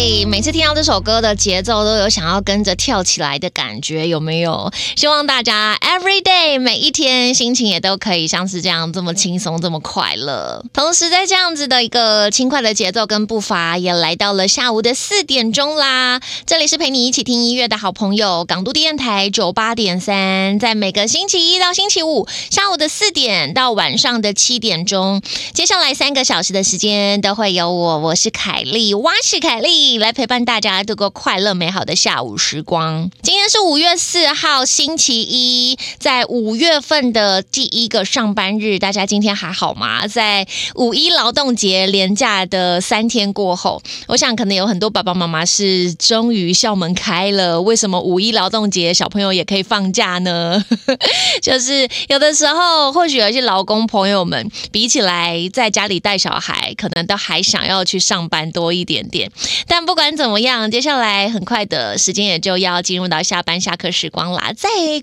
Day， 每次听到这首歌的节奏都有想要跟着跳起来的感觉，有没有？希望大家 Every Day 每一天心情也都可以像是这样这么轻松这么快乐。同时在这样子的一个轻快的节奏跟步伐，也来到了下午的4点钟啦。这里是陪你一起听音乐的好朋友港都电台98.3，在每个星期一到星期五下午的4点到晚上的7点钟，接下来3个小时的时间都会有我是凯莉，我是凯莉，来陪伴大家度过快乐美好的下午时光。今天是5月4号星期一，在5月份的第一个上班日，大家今天还好吗？在5·1劳动节连假的3天过后，我想可能有很多爸爸妈妈是终于校门开了，为什么5·1劳动节小朋友也可以放假呢？就是有的时候或许有一些劳工朋友们比起来在家里带小孩，可能都还想要去上班多一点点。但不管怎么样，接下来很快的时间也就要进入到下班下课时光啦。再